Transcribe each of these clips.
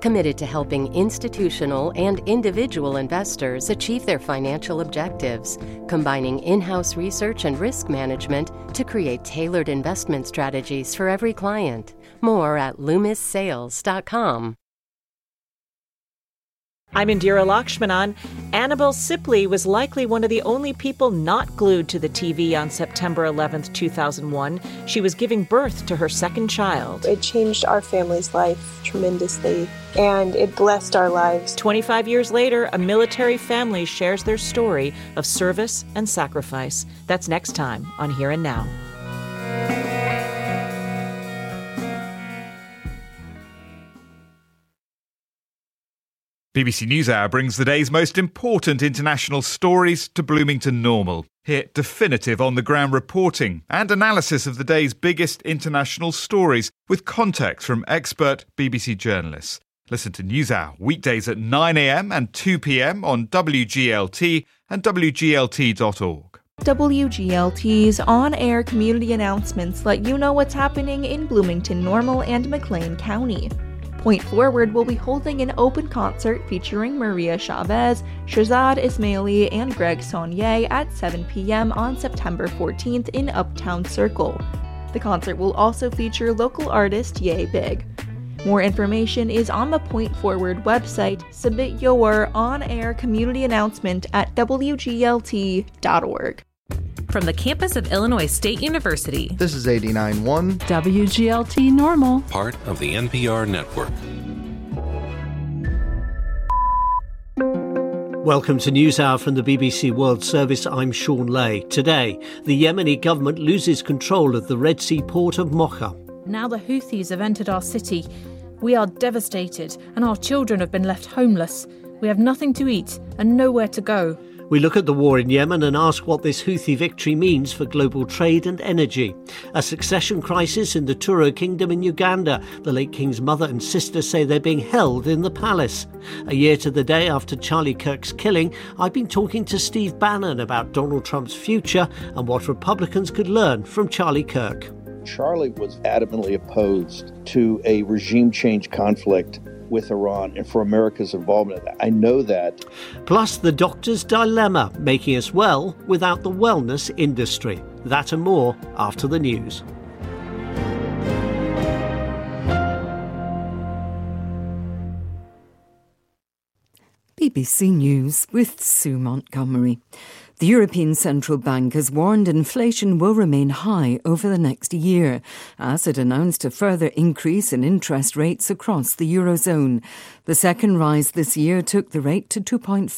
committed to helping institutional and individual investors achieve their financial objectives, combining in-house research and risk management to create tailored investment strategies for every client. More at LoomisSales.com. I'm Indira Lakshmanan. Annabelle Sipley was likely one of the only people not glued to the TV on September 11th, 2001. She was giving birth to her second child. It changed our family's life tremendously, and it blessed our lives. 25 years later, a military family shares their story of service and sacrifice. That's next time on Here and Now. BBC NewsHour brings the day's most important international stories to Bloomington Normal. Hear definitive on-the-ground reporting and analysis of the day's biggest international stories with context from expert BBC journalists. Listen to NewsHour weekdays at 9 a.m. and 2 p.m. on WGLT and WGLT.org. WGLT's on-air community announcements let you know what's happening in Bloomington Normal and McLean County. Point Forward will be holding an open concert featuring Maria Chavez, Shahzad Ismaili, and Greg Saunier at 7 p.m. on September 14th in Uptown Circle. The concert will also feature local artist Yay Big. More information is on the Point Forward website. Submit your on-air community announcement at WGLT.org. From the campus of Illinois State University, this is 89.1 WGLT Normal, part of the NPR network. Welcome to NewsHour from the BBC World Service. I'm Sean Lay. Today, the Yemeni government loses control of the Red Sea port of Mocha. Now the Houthis have entered our city. We are devastated and our children have been left homeless. We have nothing to eat and nowhere to go. We look at the war in Yemen and ask what this Houthi victory means for global trade and energy. A succession crisis in the Turo Kingdom in Uganda. The late king's mother and sister say they're being held in the palace. A year to the day after Charlie Kirk's killing, I've been talking to Steve Bannon about Donald Trump's future and what Republicans could learn from Charlie Kirk. Charlie was adamantly opposed to a regime change conflict with Iran and for America's involvement in that. I know that. Plus the doctor's dilemma, making us well without the wellness industry. That and more after the news. BBC News with Sue Montgomery. The European Central Bank has warned inflation will remain high over the next year, as it announced a further increase in interest rates across the Eurozone. The second rise this year took the rate to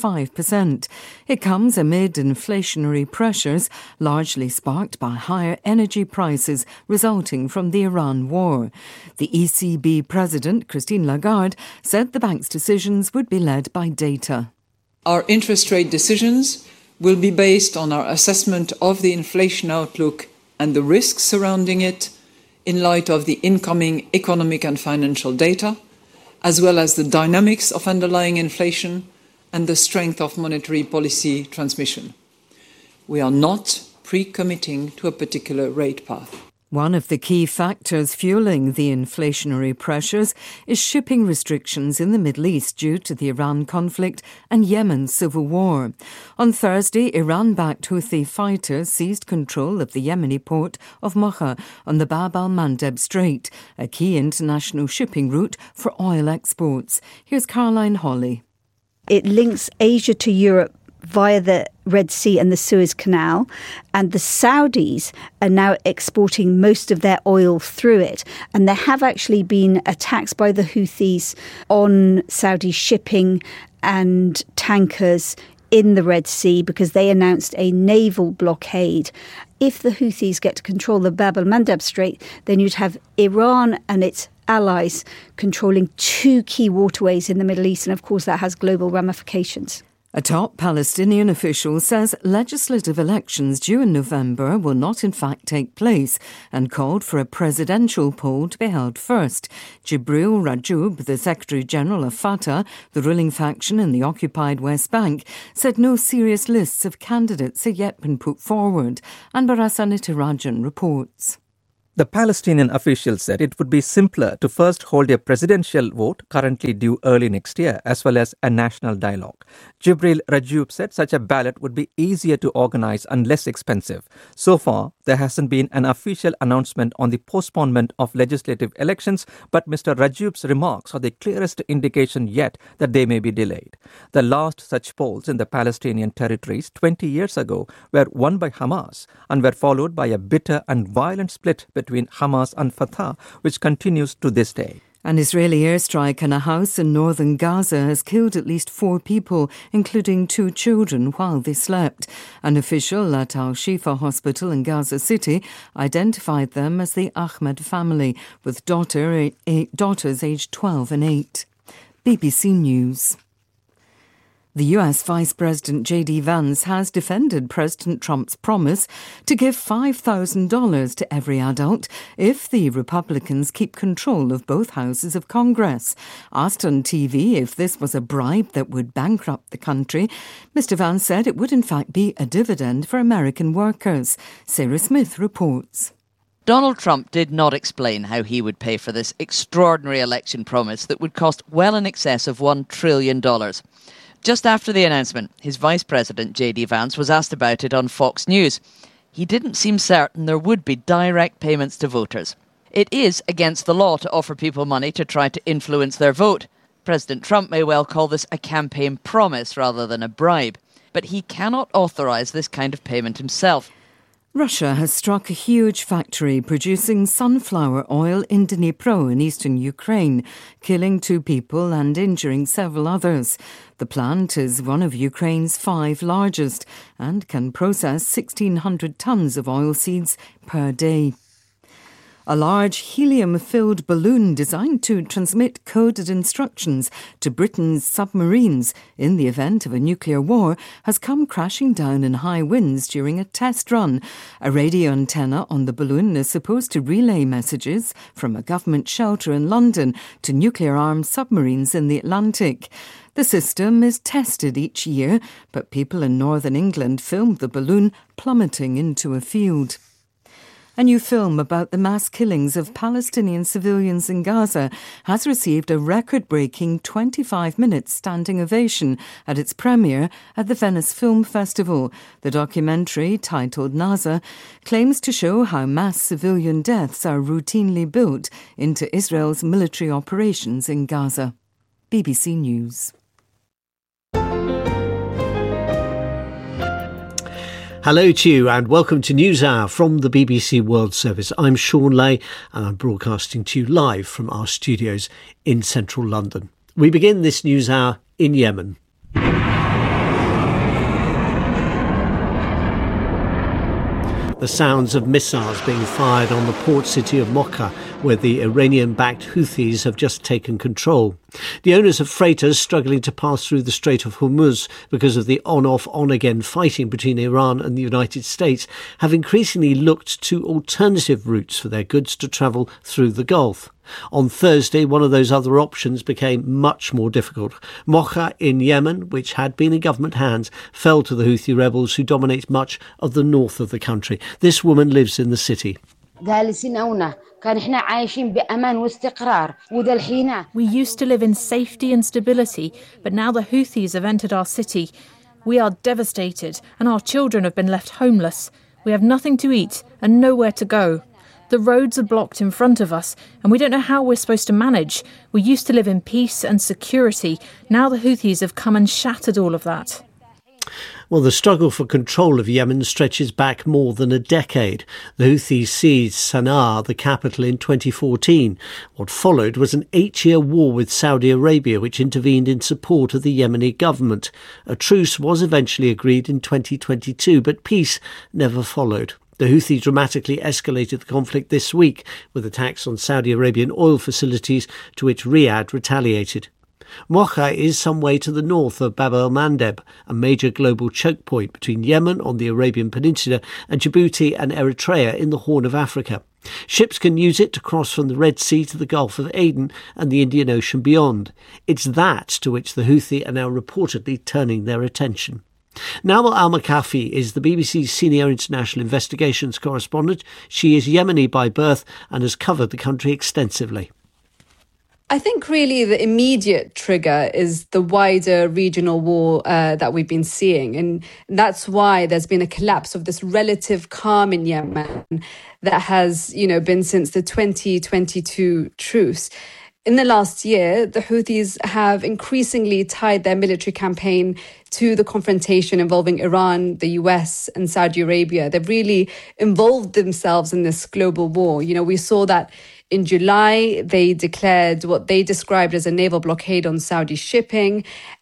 2.5%. It comes amid inflationary pressures, largely sparked by higher energy prices resulting from the Iran war. The ECB President, Christine Lagarde, said the bank's decisions would be led by data. Our interest rate decisions will be based on our assessment of the inflation outlook and the risks surrounding it in light of the incoming economic and financial data, as well as the dynamics of underlying inflation and the strength of monetary policy transmission. We are not pre-committing to a particular rate path. One of the key factors fueling the inflationary pressures is shipping restrictions in the Middle East due to the Iran conflict and Yemen's civil war. On Thursday, Iran-backed Houthi fighters seized control of the Yemeni port of Mocha on the Bab al-Mandeb Strait, a key international shipping route for oil exports. Here's Caroline Hawley. It links Asia to Europe via the Red Sea and the Suez Canal, and the Saudis are now exporting most of their oil through it. And there have actually been attacks by the Houthis on Saudi shipping and tankers in the Red Sea because they announced a naval blockade. If the Houthis get to control the Bab al-Mandeb Strait, then you'd have Iran and its allies controlling two key waterways in the Middle East, and of course that has global ramifications. A top Palestinian official says legislative elections due in November will not in fact take place and called for a presidential poll to be held first. Jibril Rajoub, the Secretary-General of Fatah, the ruling faction in the occupied West Bank, said no serious lists of candidates had yet been put forward. And Barasanitirajan reports. The Palestinian officials said it would be simpler to first hold a presidential vote, currently due early next year, as well as a national dialogue. Jibril Rajoub said such a ballot would be easier to organize and less expensive. So far, there hasn't been an official announcement on the postponement of legislative elections, but Mr. Rajoub's remarks are the clearest indication yet that they may be delayed. The last such polls in the Palestinian territories 20 years ago were won by Hamas and were followed by a bitter and violent split between Hamas and Fatah, which continues to this day. An Israeli airstrike on a house in northern Gaza has killed at least 4 people, including 2 children, while they slept. An official at Al-Shifa Hospital in Gaza City identified them as the Ahmed family, with daughters aged 12 and 8. BBC News. The US Vice President J.D. Vance has defended President Trump's promise to give $5,000 to every adult if the Republicans keep control of both houses of Congress. Asked on TV if this was a bribe that would bankrupt the country, Mr. Vance said it would in fact be a dividend for American workers. Sarah Smith reports. Donald Trump did not explain how he would pay for this extraordinary election promise that would cost well in excess of $1 trillion. Just after the announcement, his Vice President, J.D. Vance, was asked about it on Fox News. He didn't seem certain there would be direct payments to voters. It is against the law to offer people money to try to influence their vote. President Trump may well call this a campaign promise rather than a bribe, but he cannot authorise this kind of payment himself. Russia has struck a huge factory producing sunflower oil in Dnipro in eastern Ukraine, killing 2 people and injuring several others. The plant is one of Ukraine's 5 largest and can process 1,600 tons of oilseeds per day. A large helium-filled balloon designed to transmit coded instructions to Britain's submarines in the event of a nuclear war has come crashing down in high winds during a test run. A radio antenna on the balloon is supposed to relay messages from a government shelter in London to nuclear-armed submarines in the Atlantic. The system is tested each year, but people in northern England filmed the balloon plummeting into a field. A new film about the mass killings of Palestinian civilians in Gaza has received a record-breaking 25-minute standing ovation at its premiere at the Venice Film Festival. The documentary, titled Naza, claims to show how mass civilian deaths are routinely built into Israel's military operations in Gaza. BBC News. Hello to you and welcome to NewsHour from the BBC World Service. I'm Sean Lay and I'm broadcasting to you live from our studios in central London. We begin this NewsHour in Yemen. The sounds of missiles being fired on the port city of Mocha, where the Iranian-backed Houthis have just taken control. The owners of freighters struggling to pass through the Strait of Hormuz because of the on-off, on-again fighting between Iran and the United States have increasingly looked to alternative routes for their goods to travel through the Gulf. On Thursday, one of those other options became much more difficult. Mocha in Yemen, which had been in government hands, fell to the Houthi rebels who dominate much of the north of the country. This woman lives in the city. We used to live in safety and stability, but now the Houthis have entered our city. We are devastated, and our children have been left homeless. We have nothing to eat and nowhere to go. The roads are blocked in front of us, and we don't know how we're supposed to manage. We used to live in peace and security. Now the Houthis have come and shattered all of that. Well, the struggle for control of Yemen stretches back more than a decade. The Houthis seized Sana'a, the capital, in 2014. What followed was an 8-year war with Saudi Arabia, which intervened in support of the Yemeni government. A truce was eventually agreed in 2022, but peace never followed. The Houthis dramatically escalated the conflict this week with attacks on Saudi Arabian oil facilities, to which Riyadh retaliated. Mocha is some way to the north of Bab el-Mandeb, a major global choke point between Yemen on the Arabian Peninsula and Djibouti and Eritrea in the Horn of Africa. Ships can use it to cross from the Red Sea to the Gulf of Aden and the Indian Ocean beyond. It's that to which the Houthi are now reportedly turning their attention. Nawal Al-Makafi is the BBC's senior international investigations correspondent. She is Yemeni by birth and has covered the country extensively. I think really the immediate trigger is the wider regional war that we've been seeing. And that's why there's been a collapse of this relative calm in Yemen that has, been since the 2022 truce. In the last year, the Houthis have increasingly tied their military campaign to the confrontation involving Iran, the US and Saudi Arabia. They've really involved themselves in this global war. We saw that in July, they declared what they described as a naval blockade on Saudi shipping.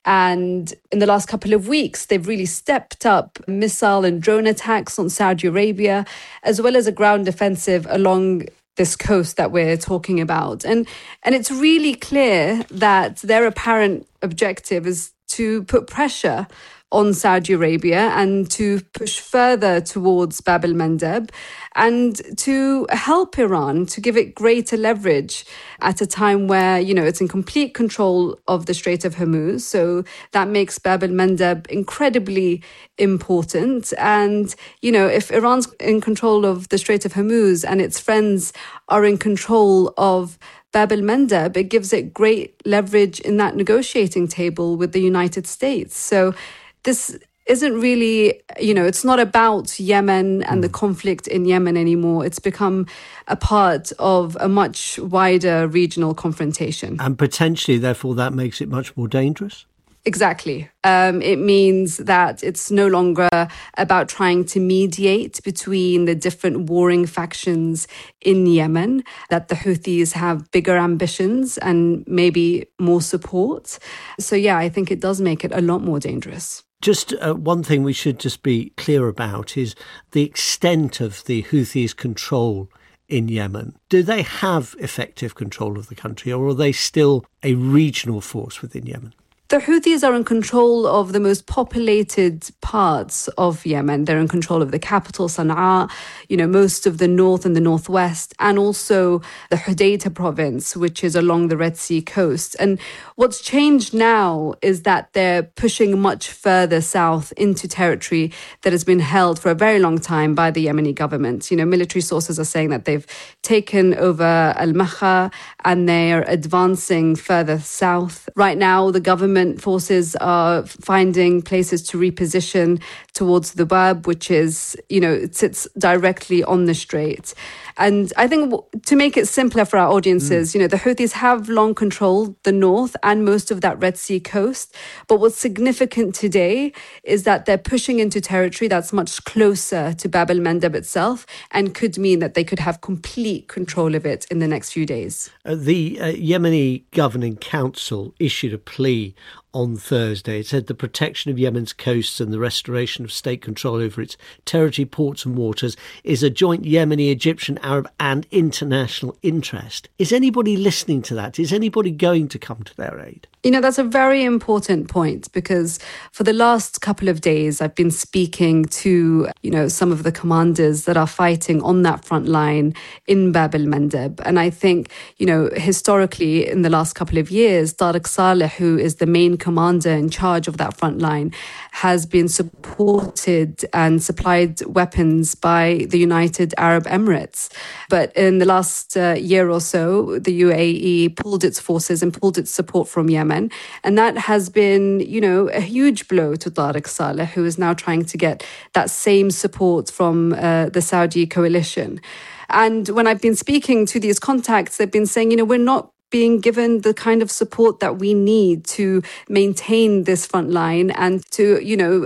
And in the last couple of weeks, they've really stepped up missile and drone attacks on Saudi Arabia, as well as a ground offensive along this coast that we're talking about. And it's really clear that their apparent objective is to put pressure on Saudi Arabia and to push further towards Bab el-Mandeb and to help Iran, to give it greater leverage at a time where, it's in complete control of the Strait of Hormuz. So that makes Bab el-Mandeb incredibly important. And, if Iran's in control of the Strait of Hormuz and its friends are in control of Bab el-Mandeb, it gives it great leverage in that negotiating table with the United States. So this isn't really, it's not about Yemen and the conflict in Yemen anymore. It's become a part of a much wider regional confrontation. And potentially, therefore, that makes it much more dangerous? Exactly. It means that it's no longer about trying to mediate between the different warring factions in Yemen, that the Houthis have bigger ambitions and maybe more support. So, I think it does make it a lot more dangerous. Just one thing we should just be clear about is the extent of the Houthis' control in Yemen. Do they have effective control of the country, or are they still a regional force within Yemen? The Houthis are in control of the most populated parts of Yemen. They're in control of the capital, Sana'a, most of the north and the northwest, and also the Hodeidah province, which is along the Red Sea coast. And what's changed now is that they're pushing much further south into territory that has been held for a very long time by the Yemeni government. Military sources are saying that they've taken over Al-Makha and they are advancing further south. Right now, the government forces are finding places to reposition towards the Bab, which is, it sits directly on the strait. And I think to make it simpler for our audiences, the Houthis have long controlled the north and most of that Red Sea coast. But what's significant today is that they're pushing into territory that's much closer to Bab el-Mandeb itself and could mean that they could have complete control of it in the next few days. The Yemeni Governing Council issued a plea on Thursday. It said the protection of Yemen's coasts and the restoration of state control over its territory, ports and waters is a joint Yemeni, Egyptian, Arab and international interest. Is anybody listening to that? Is anybody going to come to their aid? That's a very important point because for the last couple of days, I've been speaking to, some of the commanders that are fighting on that front line in Bab el-Mandeb. And I think, historically, in the last couple of years, Tariq Saleh, who is the main commander in charge of that front line, has been supported and supplied weapons by the United Arab Emirates. But in the last year or so, the UAE pulled its forces and pulled its support from Yemen. And that has been, a huge blow to Tariq Saleh, who is now trying to get that same support from the Saudi coalition. And when I've been speaking to these contacts, they've been saying, we're not being given the kind of support that we need to maintain this front line and to,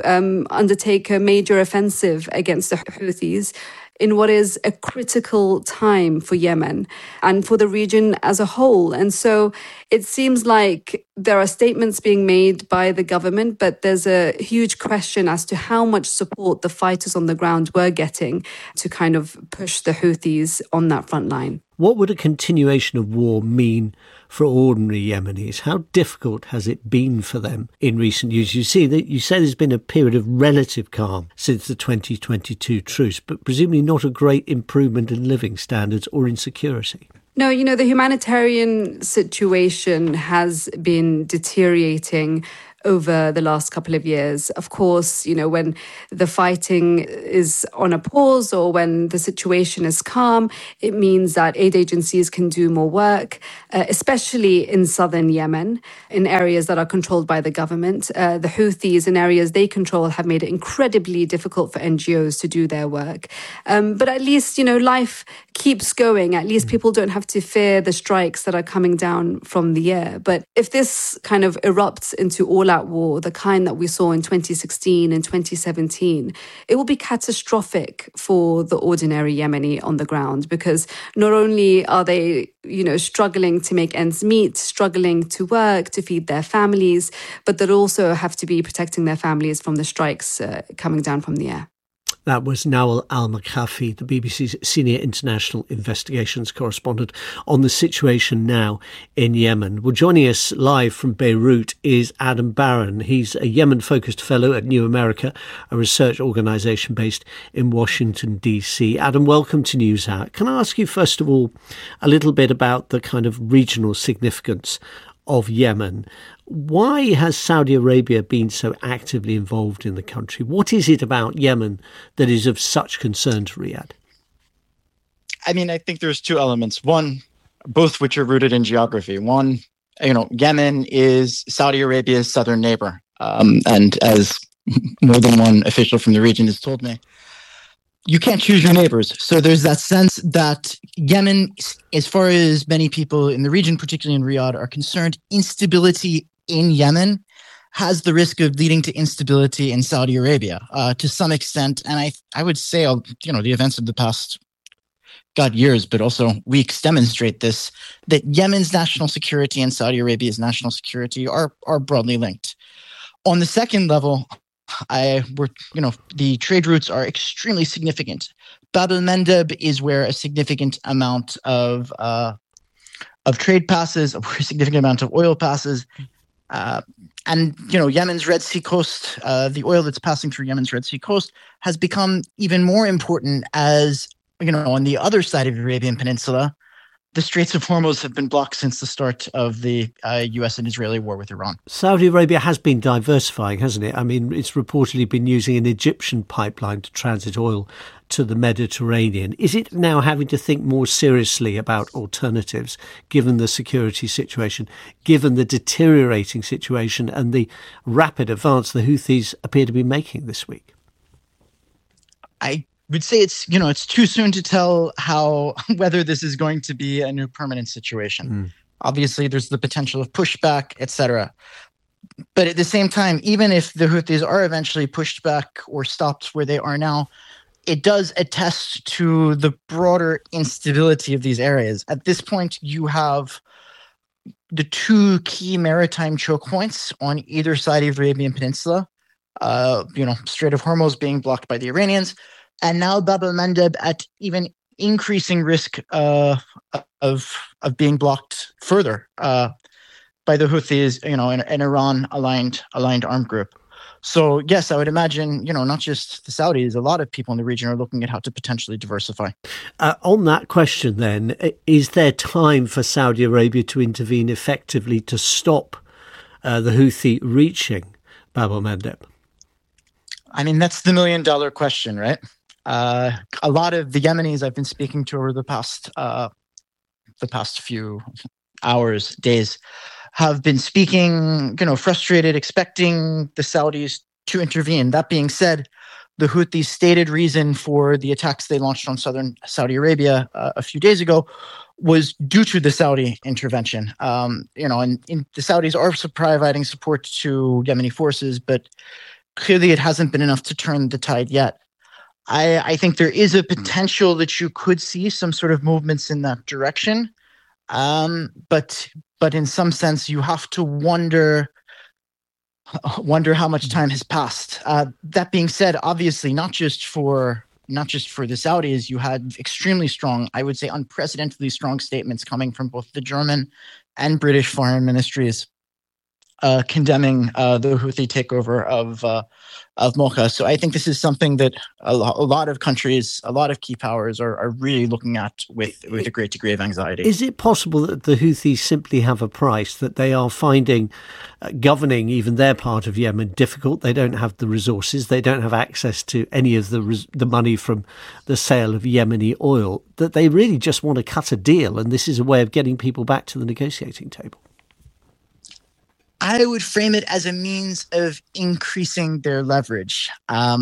undertake a major offensive against the Houthis in what is a critical time for Yemen and for the region as a whole. And so it seems like there are statements being made by the government, but there's a huge question as to how much support the fighters on the ground were getting to kind of push the Houthis on that front line. What would a continuation of war mean for ordinary Yemenis? How difficult has it been for them in recent years? You say there's been a period of relative calm since the 2022 truce, but presumably not a great improvement in living standards or in security. No, the humanitarian situation has been deteriorating over the last couple of years. Of course, when the fighting is on a pause or when the situation is calm, it means that aid agencies can do more work, especially in southern Yemen, in areas that are controlled by the government. The Houthis, in areas they control, have made it incredibly difficult for NGOs to do their work. But at least, life keeps going. At least people don't have to fear the strikes that are coming down from the air. But if this kind of erupts into all-out war, the kind that we saw in 2016 and 2017, it will be catastrophic for the ordinary Yemeni on the ground, because not only are they, struggling to make ends meet, struggling to work, to feed their families, but they'll also have to be protecting their families from the strikes coming down from the air. That was Nawal Al-Makafi, the BBC's senior international investigations correspondent, on the situation now in Yemen. Well, joining us live from Beirut is Adam Barron. He's a Yemen-focused fellow at New America, a research organisation based in Washington, D.C. Adam, welcome to NewsHour. Can I ask you, first of all, a little bit about the kind of regional significance of Yemen? Why has Saudi Arabia been so actively involved in the country? What is it about Yemen that is of such concern to Riyadh? I think there's two elements. One, both which are rooted in geography. One, Yemen is Saudi Arabia's southern neighbor. And as more than one official from the region has told me, you can't choose your neighbors. So there's that sense that Yemen, as far as many people in the region, particularly in Riyadh, are concerned, instability in Yemen has the risk of leading to instability in Saudi Arabia to some extent. And I would say, the events of the past years, but also weeks demonstrate this, that Yemen's national security and Saudi Arabia's national security are broadly linked. On the second level, the trade routes are extremely significant. Bab el-Mandeb is where a significant amount of trade passes, where a significant amount of oil passes. And Yemen's Red Sea coast, the oil that's passing through Yemen's Red Sea coast has become even more important as, on the other side of the Arabian Peninsula, the Straits of Hormuz have been blocked since the start of the US and Israeli war with Iran. Saudi Arabia has been diversifying, hasn't it? It's reportedly been using an Egyptian pipeline to transit oil to the Mediterranean. Is it now having to think more seriously about alternatives, given the security situation, given the deteriorating situation and the rapid advance the Houthis appear to be making this week? I would say it's too soon to tell whether this is going to be a new permanent situation. Obviously, there's the potential of pushback, etc. But at the same time, even if the Houthis are eventually pushed back or stopped where they are now, it does attest to the broader instability of these areas. At this point, you have the two key maritime choke points on either side of the Arabian Peninsula. Strait of Hormuz being blocked by the Iranians, and now Bab el-Mandeb at even increasing risk of being blocked further by the Houthis, an Iran-aligned armed group. So yes, I would imagine, not just the Saudis, a lot of people in the region are looking at how to potentially diversify. On that question then, is there time for Saudi Arabia to intervene effectively to stop the Houthi reaching Bab el-Mandeb? That's the $1 million question, right? A lot of the Yemenis I've been speaking to over the past few hours, days, have been speaking, frustrated, expecting the Saudis to intervene. That being said, the Houthis' stated reason for the attacks they launched on southern Saudi Arabia a few days ago was due to the Saudi intervention. And the Saudis are providing support to Yemeni forces, but clearly it hasn't been enough to turn the tide yet. I think there is a potential that you could see some sort of movements in that direction. But in some sense, you have to wonder how much time has passed. That being said, obviously, not just for the Saudis, you had extremely strong, I would say unprecedentedly strong statements coming from both the German and British foreign ministries condemning the Houthi takeover of Mocha. So I think this is something that a lot of countries, a lot of key powers are really looking at with a great degree of anxiety. Is it possible that the Houthis simply have a price, that they are finding governing even their part of Yemen difficult? They don't have the resources, they don't have access to any of the money from the sale of Yemeni oil, that they really just want to cut a deal, and this is a way of getting people back to the negotiating table? I would frame it as a means of increasing their leverage.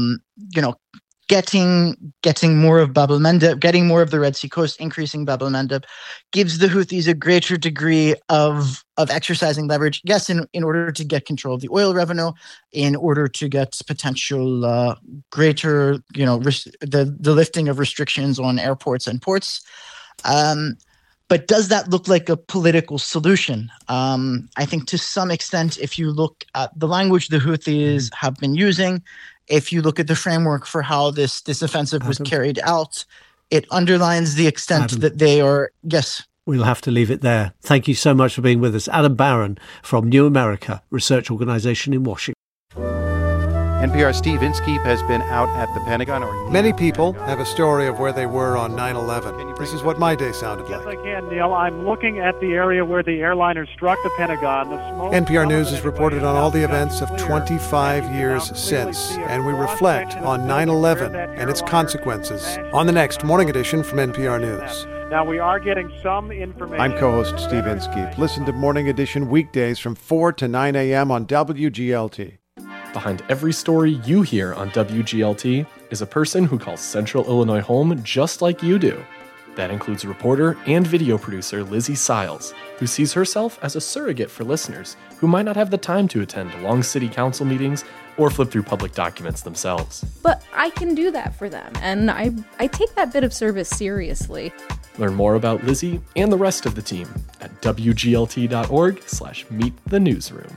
Getting more of Bab el-Mandeb, getting more of the Red Sea coast, increasing Bab el-Mandeb, gives the Houthis a greater degree of exercising leverage. Yes, in order to get control of the oil revenue, in order to get potential greater, the lifting of restrictions on airports and ports. But does that look like a political solution? I think to some extent, if you look at the language the Houthis have been using, if you look at the framework for how this offensive was carried out, it underlines the extent that they are, yes. We'll have to leave it there. Thank you so much for being with us. Adam Barron from New America Research Organization in Washington. NPR's Steve Inskeep has been out at the Pentagon. Many people have a story of where they were on 9/11. This is what my day sounded like. Yes, I can, Neil. I'm looking at the area where the airliner struck the Pentagon. The smoke NPR News has reported on all the events of 25 years since, and we reflect on 9/11 and its consequences on the next Morning Edition from NPR News. Now, we are getting some information. I'm co-host Steve Inskeep. Listen to Morning Edition weekdays from 4 to 9 a.m. on WGLT. Behind every story you hear on WGLT is a person who calls Central Illinois home just like you do. That includes reporter and video producer Lizzie Siles, who sees herself as a surrogate for listeners who might not have the time to attend long city council meetings or flip through public documents themselves. But I can do that for them, and I take that bit of service seriously. Learn more about Lizzie and the rest of the team at wglt.org/meetthenewsroom.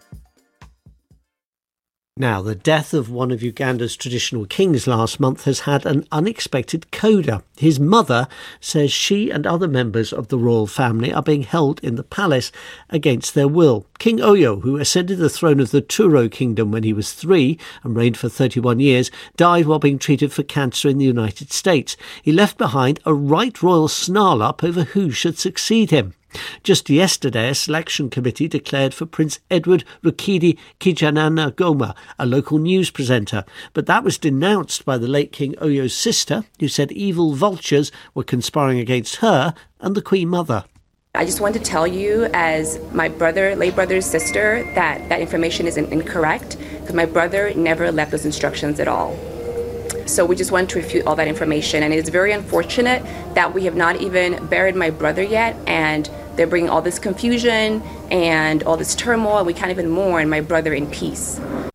Now, the death of one of Uganda's traditional kings last month has had an unexpected coda. His mother says she and other members of the royal family are being held in the palace against their will. King Oyo, who ascended the throne of the Turo kingdom when he was 3 and reigned for 31 years, died while being treated for cancer in the United States. He left behind a right royal snarl-up over who should succeed him. Just yesterday, a selection committee declared for Prince Edward Rukidi Kijanana-Goma, a local news presenter. But that was denounced by the late King Oyo's sister, who said evil vultures were conspiring against her and the Queen Mother. I just want to tell you, as my late brother's sister, that information is incorrect, because my brother never left those instructions at all. So we just want to refute all that information, and it's very unfortunate that we have not even buried my brother yet, and they're bringing all this confusion and all this turmoil, and we can't even mourn my brother in peace.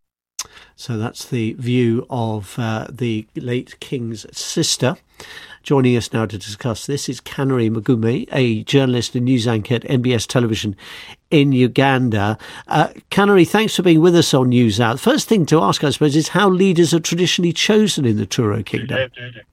So that's the view of the late king's sister. Joining us now to discuss this is Kanari Magume, a journalist and news anchor at NBS Television in Uganda. Kanari, thanks for being with us on News Out. First thing to ask, I suppose, is how leaders are traditionally chosen in the Turo Kingdom.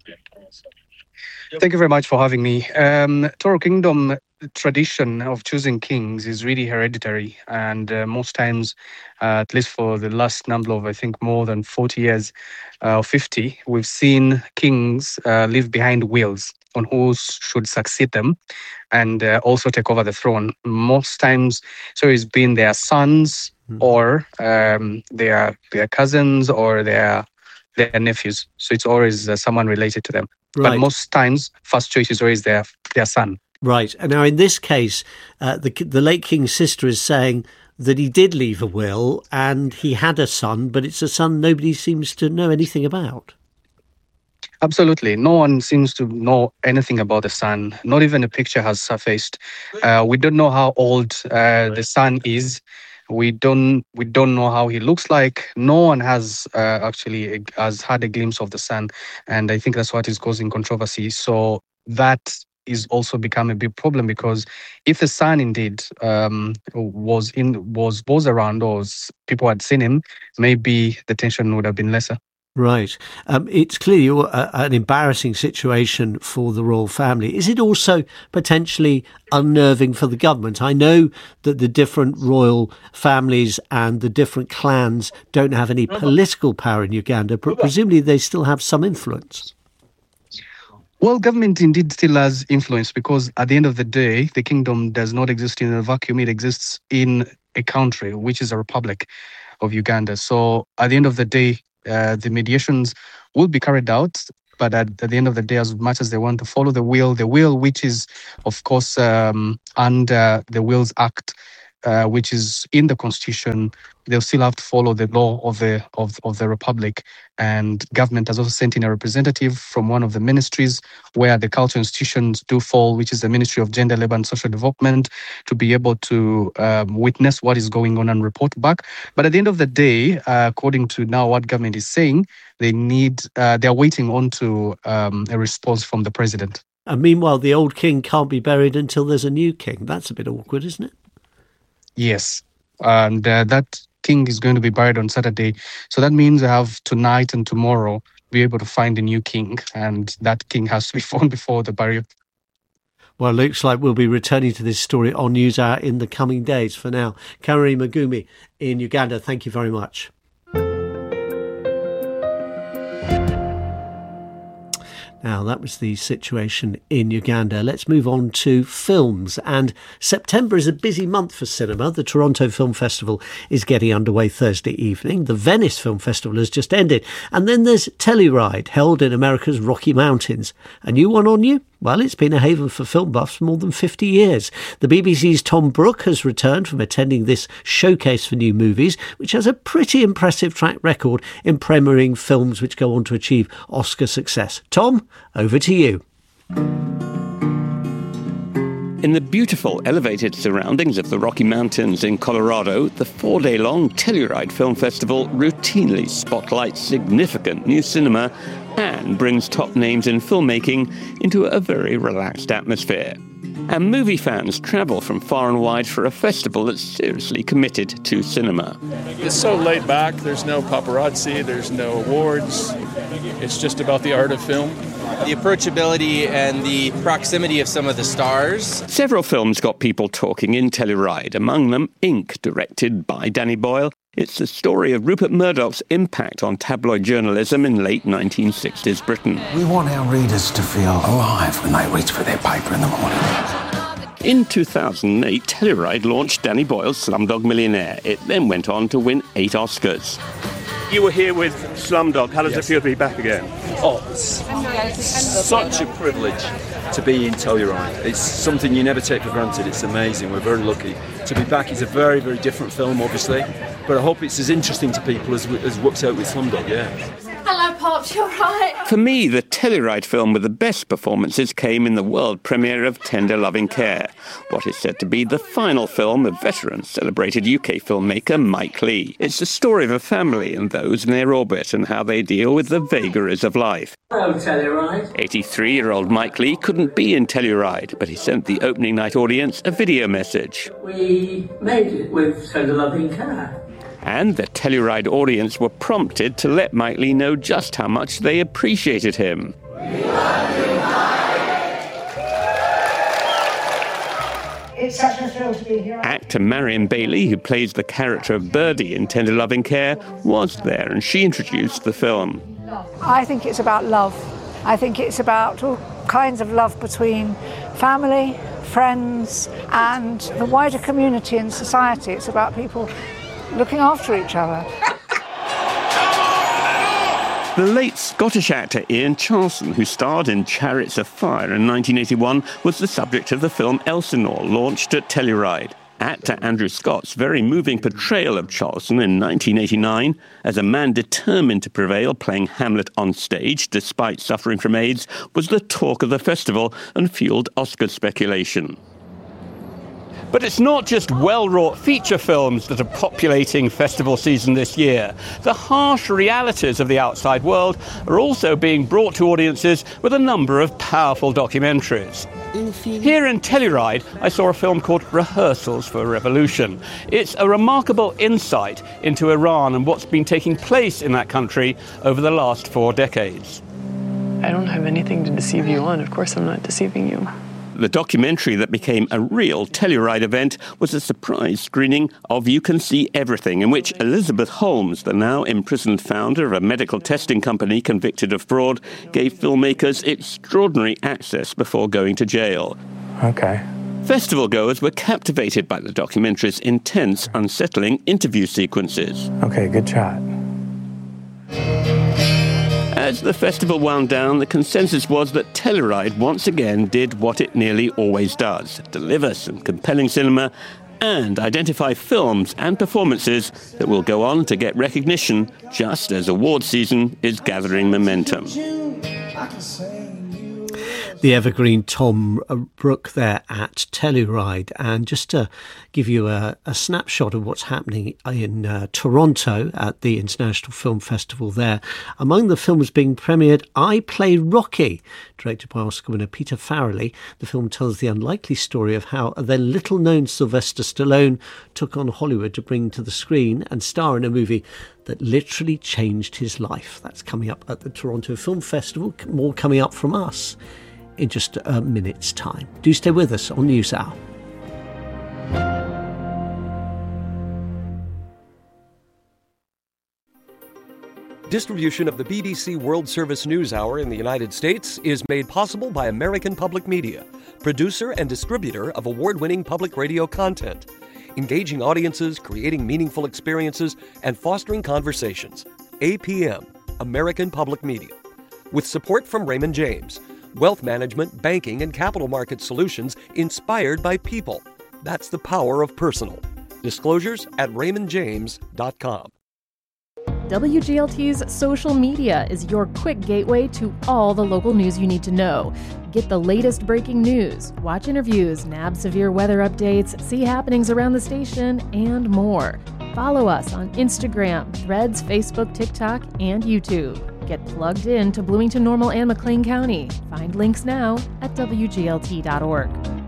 Thank you very much for having me. Turo Kingdom tradition of choosing kings is really hereditary, and most times, at least for the last number of, I think, more than 40 years, 50, we've seen kings leave behind wills on who should succeed them and also take over the throne. Most times, so it's been their sons or their cousins or their nephews. So it's always someone related to them. Right. But most times, first choice is always their son. Right. And now in this case, the late king's sister is saying that he did leave a will and he had a son, but it's a son nobody seems to know anything about. Absolutely. No one seems to know anything about the son. Not even a picture has surfaced. We don't know how old the son is. We don't know how he looks like. No one has actually had a glimpse of the son. And I think that's what is causing controversy. So that is also become a big problem, because if the son indeed was around or people had seen him, maybe the tension would have been lesser. Right. It's clearly an embarrassing situation for the royal family. Is it also potentially unnerving for the government? I know that the different royal families and the different clans don't have any political power in Uganda, but presumably they still have some influence. Well, government indeed still has influence, because at the end of the day, the kingdom does not exist in a vacuum. It exists in a country, which is a republic of Uganda. So at the end of the day, the mediations will be carried out, but at the end of the day, as much as they want to follow the will which is, of course, under the Wills Act, which is in the Constitution, they'll still have to follow the law of the Republic. And government has also sent in a representative from one of the ministries where the cultural institutions do fall, which is the Ministry of Gender, Labour and Social Development, to be able to witness what is going on and report back. But at the end of the day, according to now what government is saying, they're waiting on to a response from the president. And meanwhile, the old king can't be buried until there's a new king. That's a bit awkward, isn't it? Yes, and that king is going to be buried on Saturday. So that means I have tonight and tomorrow be able to find a new king, and that king has to be found before the burial. Well, it looks like we'll be returning to this story on NewsHour in the coming days. For now, Kamari Magumi in Uganda, thank you very much. Now, that was the situation in Uganda. Let's move on to films. And September is a busy month for cinema. The Toronto Film Festival is getting underway Thursday evening. The Venice Film Festival has just ended. And then there's Telluride, held in America's Rocky Mountains. A new one on you? Well, it's been a haven for film buffs for more than 50 years. The BBC's Tom Brooke has returned from attending this showcase for new movies, which has a pretty impressive track record in premiering films which go on to achieve Oscar success. Tom, over to you. In the beautiful elevated surroundings of the Rocky Mountains in Colorado, the 4-day-long Telluride Film Festival routinely spotlights significant new cinema and brings top names in filmmaking into a very relaxed atmosphere. And movie fans travel from far and wide for a festival that's seriously committed to cinema. It's so laid back, there's no paparazzi, there's no awards, it's just about the art of film. The approachability and the proximity of some of the stars. Several films got people talking in Telluride, among them Ink, directed by Danny Boyle. It's the story of Rupert Murdoch's impact on tabloid journalism in late 1960s Britain. We want our readers to feel alive when they reach for their paper in the morning. In 2008, Telluride launched Danny Boyle's Slumdog Millionaire. It then went on to win 8 Oscars. You were here with Slumdog. How does it feel to be back again? Oh, it's such a privilege to be in Telluride. It's something you never take for granted. It's amazing. We're very lucky to be back. It's a very, very different film, obviously, but I hope it's as interesting to people as works out with Slumdog, yeah. Hello, Pops, you're right. For me, the Telluride film with the best performances came in the world premiere of Tender Loving Care, what is said to be the final film of veteran celebrated UK filmmaker Mike Leigh. It's the story of a family and those in their orbit and how they deal with the vagaries of life. Hello, Telluride. 83-year-old Mike Leigh couldn't be in Telluride, but he sent the opening night audience a video message. We made it with Tender Loving Care. And the Telluride audience were prompted to let Mike Leigh know just how much they appreciated him. It's such a thrill to be here. Actor Marion Bailey, who plays the character of Birdie in Tender Loving Care, was there, and she introduced the film. I think it's about love. I think it's about all kinds of love between family, friends, and the wider community and society. It's about people looking after each other. The late Scottish actor Ian Charleson, who starred in Chariots of Fire in 1981, was the subject of the film Elsinore, launched at Telluride. Actor Andrew Scott's very moving portrayal of Charleson in 1989, as a man determined to prevail playing Hamlet on stage despite suffering from AIDS, was the talk of the festival and fueled Oscar speculation. But it's not just well-wrought feature films that are populating festival season this year. The harsh realities of the outside world are also being brought to audiences with a number of powerful documentaries. Here in Telluride, I saw a film called Rehearsals for a Revolution. It's a remarkable insight into Iran and what's been taking place in that country over the last 4 decades. I don't have anything to deceive you on. Of course I'm not deceiving you. The documentary that became a real Telluride event was a surprise screening of You Can See Everything, in which Elizabeth Holmes, the now imprisoned founder of a medical testing company convicted of fraud, gave filmmakers extraordinary access before going to jail. Okay. Festival goers were captivated by the documentary's intense, unsettling interview sequences. Okay, good shot. As the festival wound down, the consensus was that Telluride once again did what it nearly always does: deliver some compelling cinema and identify films and performances that will go on to get recognition just as award season is gathering momentum. The evergreen Tom Brooke there at Telluride. And just to give you a snapshot of what's happening in Toronto at the International Film Festival there, among the films being premiered, I Play Rocky, directed by Oscar winner Peter Farrelly. The film tells the unlikely story of how a then little-known Sylvester Stallone took on Hollywood to bring to the screen and star in a movie that literally changed his life. That's coming up at the Toronto Film Festival. More coming up from us in just a minute's time. Do stay with us on NewsHour. Distribution of the BBC World Service News Hour in the United States is made possible by American Public Media, producer and distributor of award-winning public radio content, engaging audiences, creating meaningful experiences, and fostering conversations. APM, American Public Media. With support from Raymond James, wealth management, banking, and capital market solutions inspired by people. That's the power of personal. Disclosures at raymondjames.com. WGLT's social media is your quick gateway to all the local news you need to know. Get the latest breaking news, watch interviews, nab severe weather updates, see happenings around the station, and more. Follow us on Instagram, Threads, Facebook, TikTok, and YouTube. Get plugged in to Bloomington Normal and McLean County. Find links now at WGLT.org.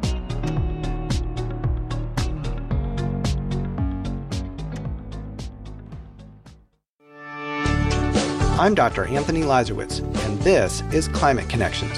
I'm Dr. Anthony Lazarowitz, and this is Climate Connections.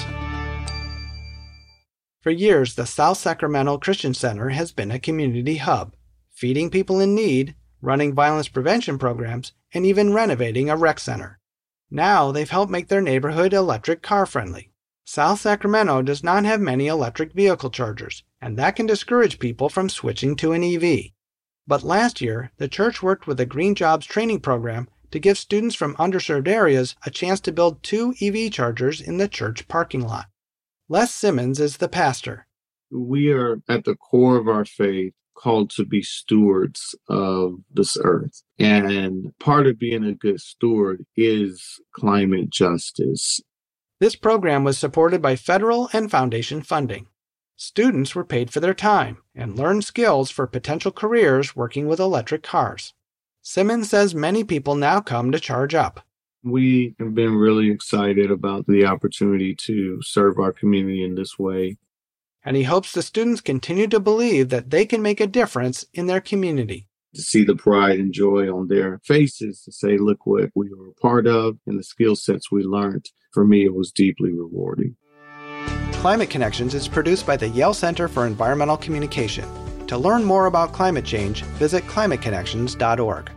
For years, the South Sacramento Christian Center has been a community hub, feeding people in need, running violence prevention programs, and even renovating a rec center. Now they've helped make their neighborhood electric car friendly. South Sacramento does not have many electric vehicle chargers, and that can discourage people from switching to an EV. But last year, the church worked with a Green Jobs training program to give students from underserved areas a chance to build 2 EV chargers in the church parking lot. Les Simmons is the pastor. We are at the core of our faith called to be stewards of this earth. And part of being a good steward is climate justice. This program was supported by federal and foundation funding. Students were paid for their time and learned skills for potential careers working with electric cars. Simmons says many people now come to charge up. We have been really excited about the opportunity to serve our community in this way. And he hopes the students continue to believe that they can make a difference in their community. To see the pride and joy on their faces, to say, look what we were a part of and the skill sets we learned. For me, it was deeply rewarding. Climate Connections is produced by the Yale Center for Environmental Communication. To learn more about climate change, visit climateconnections.org.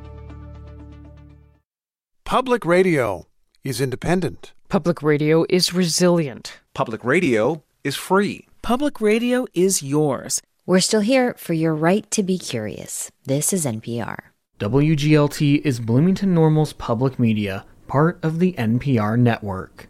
Public radio is independent. Public radio is resilient. Public radio is free. Public radio is yours. We're still here for your right to be curious. This is NPR. WGLT is Bloomington Normal's public media, part of the NPR network.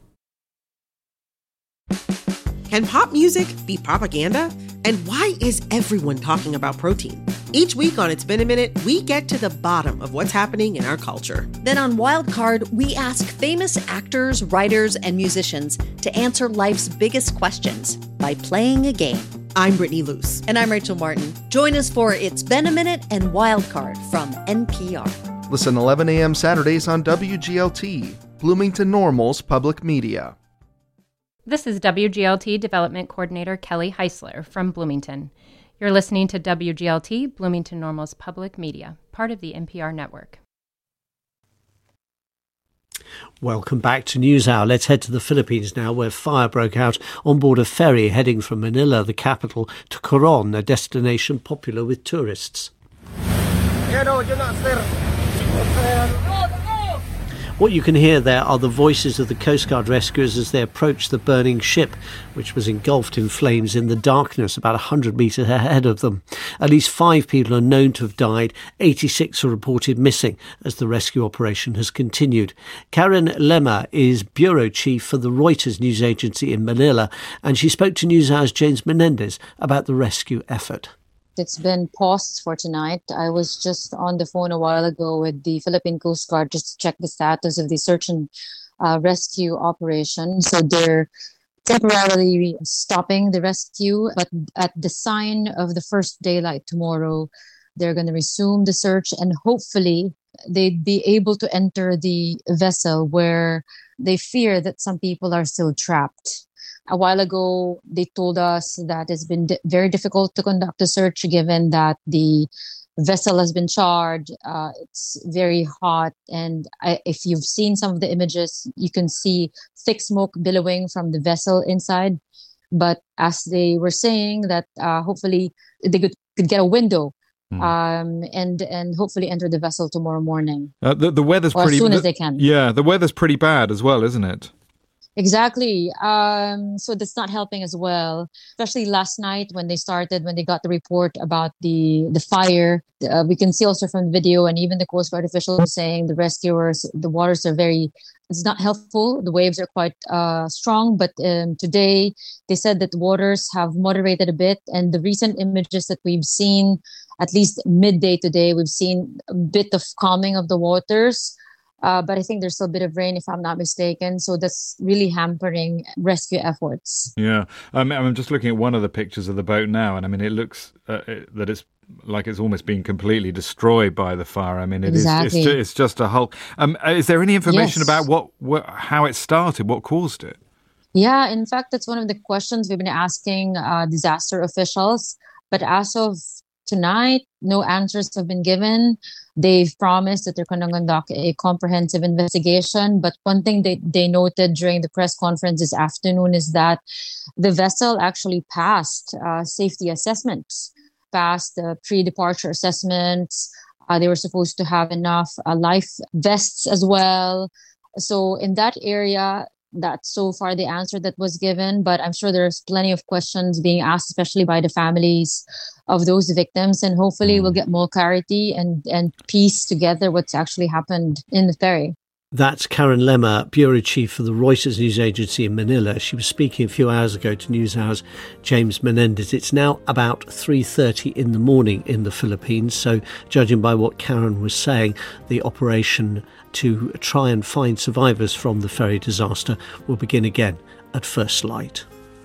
Can pop music be propaganda? And why is everyone talking about protein? Each week on It's Been a Minute, we get to the bottom of what's happening in our culture. Then on Wildcard, we ask famous actors, writers, and musicians to answer life's biggest questions by playing a game. I'm Brittany Luce. And I'm Rachel Martin. Join us for It's Been a Minute and Wildcard from NPR. Listen 11 a.m. Saturdays on WGLT, Bloomington Normal's public media. This is WGLT Development Coordinator Kelly Heisler from Bloomington. You're listening to WGLT, Bloomington Normal's public media, part of the NPR network. Welcome back to NewsHour. Let's head to the Philippines now, where fire broke out on board a ferry heading from Manila, the capital, to Coron, a destination popular with tourists. What you can hear there are the voices of the Coast Guard rescuers as they approach the burning ship, which was engulfed in flames in the darkness about 100 metres ahead of them. At least 5 people are known to have died. 86 are reported missing as the rescue operation has continued. Karen Lema is bureau chief for the Reuters news agency in Manila, and she spoke to NewsHour's James Menendez about the rescue effort. It's been paused for tonight. I was just on the phone a while ago with the Philippine Coast Guard just to check the status of the search and rescue operation. So they're temporarily stopping the rescue, but at the sign of the first daylight tomorrow, they're going to resume the search, and hopefully they'd be able to enter the vessel where they fear that some people are still trapped. A while ago, they told us that it's been very difficult to conduct the search given that the vessel has been charred. It's very hot. And if you've seen some of the images, you can see thick smoke billowing from the vessel inside. But as they were saying that hopefully they could get a window and hopefully enter the vessel tomorrow morning. The weather's or pretty... as soon as they can. Yeah, the weather's pretty bad as well, isn't it? Exactly. So that's not helping as well, especially last night when they got the report about the fire. We can see also from the video and even the Coast Guard officials saying the rescuers, the waters are it's not helpful. The waves are quite strong. But today they said that the waters have moderated a bit. And the recent images that we've seen, at least midday today, we've seen a bit of calming of the waters. But I think there's still a bit of rain, if I'm not mistaken. So that's really hampering rescue efforts. Yeah. I'm just looking at one of the pictures of the boat now. And I mean, it looks that it's like it's almost been completely destroyed by the fire. I mean, it's just a hulk. Is there any information about how it started, what caused it? Yeah, in fact, that's one of the questions we've been asking disaster officials. But as of tonight, no answers have been given. They've promised that they're going to conduct a comprehensive investigation. But one thing they noted during the press conference this afternoon is that the vessel actually passed safety assessments, passed pre-departure assessments. They were supposed to have enough life vests as well. So in that area, that's so far the answer that was given, but I'm sure there's plenty of questions being asked, especially by the families of those victims, and hopefully we'll get more clarity and piece together what's actually happened in the ferry. That's Karen Lema, bureau chief for the Reuters news agency in Manila. She was speaking a few hours ago to NewsHour's James Menendez. It's now about 3:30 in the morning in the Philippines, so judging by what Karen was saying, the operation to try and find survivors from the ferry disaster will begin again at first light.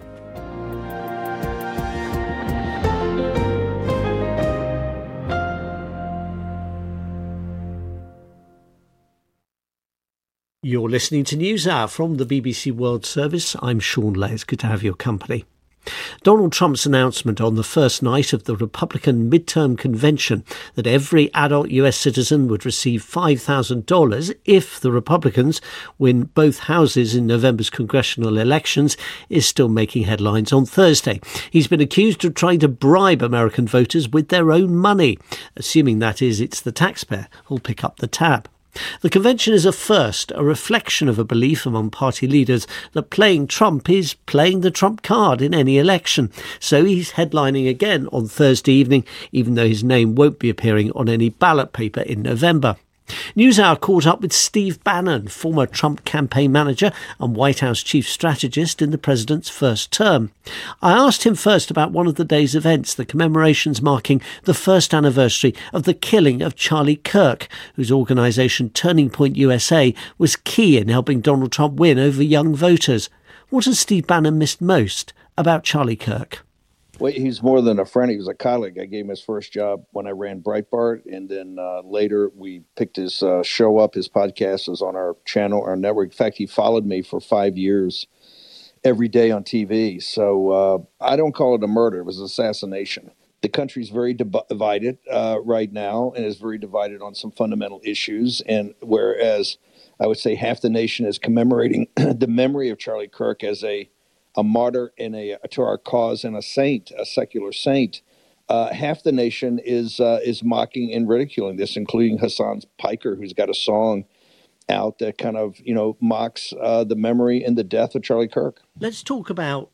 You're listening to NewsHour from the BBC World Service. I'm Sean Lay. It's good to have your company. Donald Trump's announcement on the first night of the Republican midterm convention that every adult US citizen would receive $5,000 if the Republicans win both houses in November's congressional elections is still making headlines on Thursday. He's been accused of trying to bribe American voters with their own money, assuming that is it's the taxpayer who'll pick up the tab. The convention is a first, a reflection of a belief among party leaders that playing Trump is playing the Trump card in any election. So he's headlining again on Thursday evening, even though his name won't be appearing on any ballot paper in November. NewsHour caught up with Steve Bannon, former Trump campaign manager and White House chief strategist in the president's first term. I asked him first about one of the day's events, the commemorations marking the first anniversary of the killing of Charlie Kirk, whose organisation Turning Point USA was key in helping Donald Trump win over young voters. What has Steve Bannon missed most about Charlie Kirk? Well, he's more than a friend. He was a colleague. I gave him his first job when I ran Breitbart, and then later we picked his show up. His podcast was on our channel, our network. In fact, he followed me for 5 years every day on TV. So I don't call it a murder. It was assassination. The country's very divided right now, and is very divided on some fundamental issues. And whereas I would say half the nation is commemorating the memory of Charlie Kirk as a martyr and to our cause and a saint, a secular saint, half the nation is mocking and ridiculing this, including Hassan Piker, who's got a song out that kind of, mocks the memory and the death of Charlie Kirk. Let's talk about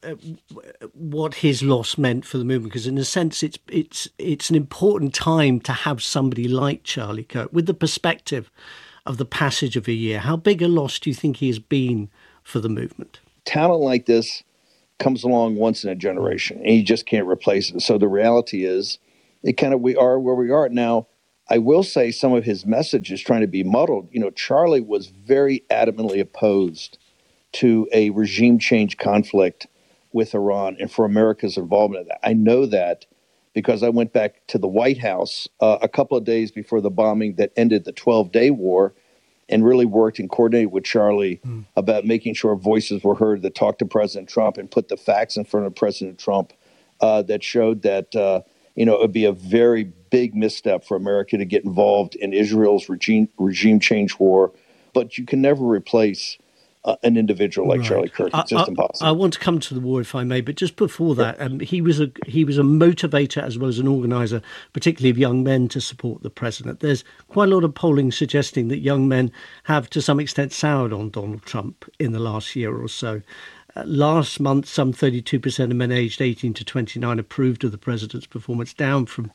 what his loss meant for the movement, because in a sense it's an important time to have somebody like Charlie Kirk with the perspective of the passage of a year. How big a loss do you think he has been for the movement? Talent like this comes along once in a generation, and you just can't replace it. So the reality is, we are where we are now. I will say some of his message is trying to be muddled. Charlie was very adamantly opposed to a regime change conflict with Iran and for America's involvement in that. I know that because I went back to the White House a couple of days before the bombing that ended the 12-day war, and really worked and coordinated with Charlie about making sure voices were heard that talked to President Trump and put the facts in front of President Trump that showed that, it would be a very big misstep for America to get involved in Israel's regime change war. But you can never replace an individual like Charlie Kirk. It's just impossible. I want to come to the war, if I may, but just before that, he was a motivator as well as an organiser, particularly of young men to support the president. There's quite a lot of polling suggesting that young men have, to some extent, soured on Donald Trump in the last year or so. Last month, some 32% of men aged 18 to 29 approved of the president's performance, down from